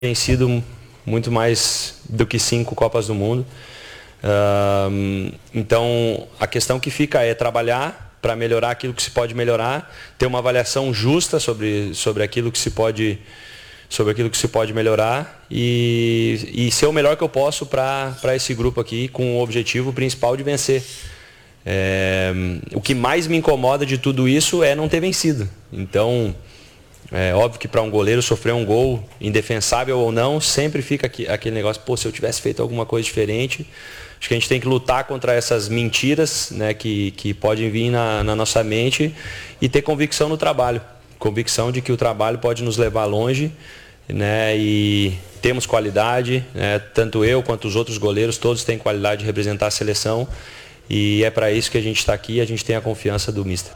tem sido muito mais do que 5 Copas do Mundo. Então, a questão que fica é trabalhar para melhorar aquilo que se pode melhorar, ter uma avaliação justa sobre aquilo que se pode melhorar e ser o melhor que eu posso para esse grupo aqui, com o objetivo principal de vencer. O que mais me incomoda de tudo isso é não ter vencido. Então, é óbvio que para um goleiro sofrer um gol, indefensável ou não, sempre fica aquele negócio, se eu tivesse feito alguma coisa diferente. Acho que a gente tem que lutar contra essas mentiras, né, que podem vir na nossa mente e ter convicção no trabalho. Convicção de que o trabalho pode nos levar longe, né, e temos qualidade, né, tanto eu quanto os outros goleiros, todos têm qualidade de representar a seleção e é para isso que a gente está aqui, a gente tem a confiança do mister.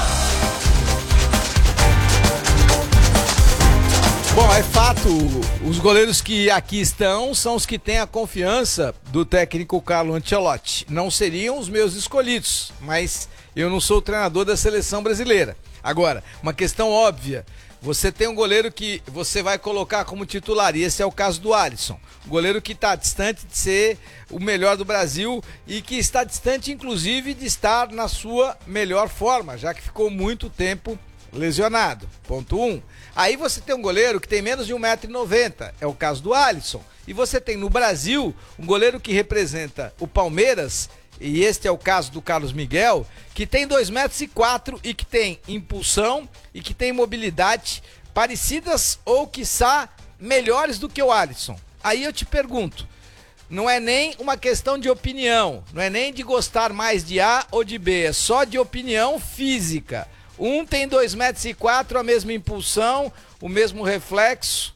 Bom, é fato, os goleiros que aqui estão são os que têm a confiança do técnico Carlo Ancelotti. Não seriam os meus escolhidos, mas eu não sou o treinador da seleção brasileira. Agora, uma questão óbvia, você tem um goleiro que você vai colocar como titular, e esse é o caso do Alisson. Um goleiro que está distante de ser o melhor do Brasil e que está distante, inclusive, de estar na sua melhor forma, já que ficou muito tempo lesionado. Ponto 1. Aí você tem um goleiro que tem menos de 1,90 m, é o caso do Alisson. E você tem no Brasil um goleiro que representa o Palmeiras, e este é o caso do Carlos Miguel, que tem 2,04 m e que tem impulsão e que tem mobilidade parecidas ou quiçá melhores do que o Alisson. Aí eu te pergunto, não é nem uma questão de opinião, não é nem de gostar mais de A ou de B, é só de opinião física. Um tem 2,04 m, a mesma impulsão, o mesmo reflexo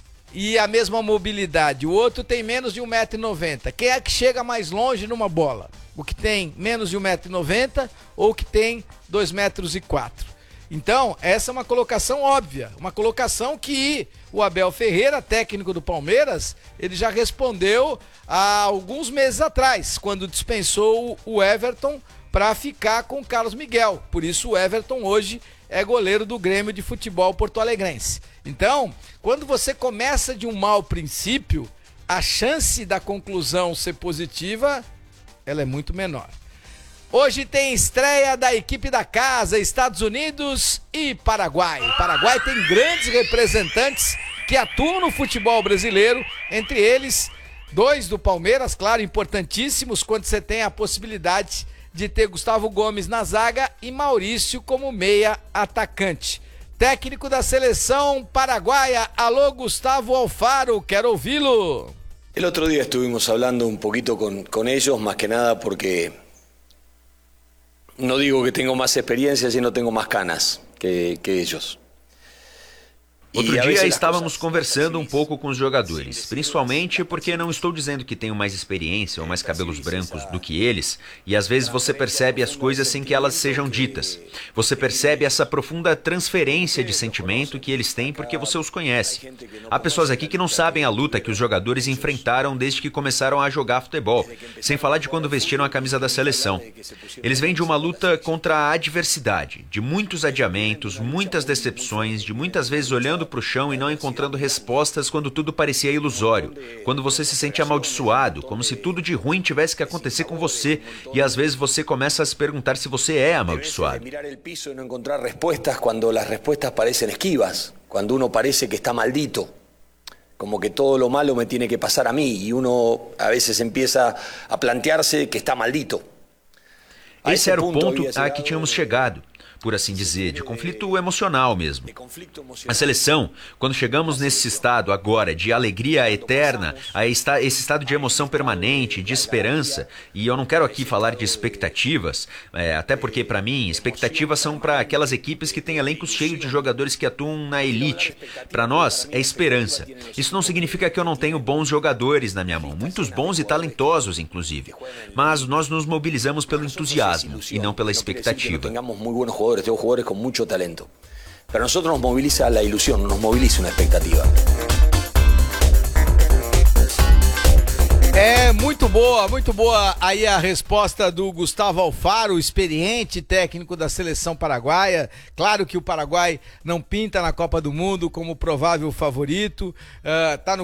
e a mesma mobilidade. O outro tem menos de 1,90 m. Quem é que chega mais longe numa bola? O que tem menos de 1,90 m ou o que tem 2,04 m? Então, essa é uma colocação óbvia, uma colocação que o Abel Ferreira, técnico do Palmeiras, ele já respondeu há alguns meses atrás, quando dispensou o Everton para ficar com o Carlos Miguel. Por isso o Everton hoje é goleiro do Grêmio de Futebol Porto-Alegrense. Então, quando você começa de um mau princípio, a chance da conclusão ser positiva, ela é muito menor. Hoje tem estreia da equipe da casa, Estados Unidos e Paraguai. Paraguai tem grandes representantes que atuam no futebol brasileiro, entre eles 2 do Palmeiras, claro, importantíssimos quando você tem a possibilidade de ter Gustavo Gomes na zaga e Maurício como meia atacante. Técnico da seleção paraguaia, alô Gustavo Alfaro, quero ouvi-lo. El otro día estuvimos hablando un poquito con ellos, más que nada porque no digo que tengo más experiencia, sino tengo más canas que ellos. Outro dia estávamos conversando um pouco com os jogadores, principalmente porque não estou dizendo que tenho mais experiência ou mais cabelos brancos do que eles, e às vezes você percebe as coisas sem que elas sejam ditas. Você percebe essa profunda transferência de sentimento que eles têm porque você os conhece. Há pessoas aqui que não sabem a luta que os jogadores enfrentaram desde que começaram a jogar futebol, sem falar de quando vestiram a camisa da seleção. Eles vêm de uma luta contra a adversidade, de muitos adiamentos, muitas decepções, de muitas vezes olhando para o chão e não encontrando respostas quando tudo parecia ilusório, quando você se sente amaldiçoado, como se tudo de ruim tivesse que acontecer com você, e às vezes você começa a se perguntar se você é amaldiçoado. Mirar el piso e não encontrar respostas quando as respostas parecem esquivas, quando uno parece que está maldito, como que todo lo malo me tiene que pasar a mí, y uno a veces empieza a plantearse que está maldito. Esse era o ponto a que tínhamos chegado, por assim dizer, de conflito emocional mesmo. A seleção, quando chegamos nesse estado agora de alegria eterna, esse estado de emoção permanente, de esperança, e eu não quero aqui falar de expectativas, até porque para mim, expectativas são para aquelas equipes que têm elencos cheios de jogadores que atuam na elite. Para nós, é esperança. Isso não significa que eu não tenho bons jogadores na minha mão, muitos bons e talentosos, inclusive. Mas nós nos mobilizamos pelo entusiasmo e não pela expectativa. Tengo jugadores con mucho talento. Pero a nosotros nos moviliza la ilusión, nos moviliza una expectativa. É muito boa aí a resposta do Gustavo Alfaro, experiente técnico da seleção paraguaia. Claro que o Paraguai não pinta na Copa do Mundo como provável favorito, tá no